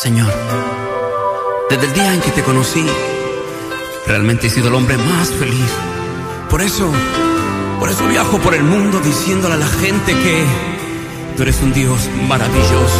Señor, desde el día en que te conocí, realmente he sido el hombre más feliz. Por eso viajo por el mundo diciéndole a la gente que tú eres un Dios maravilloso.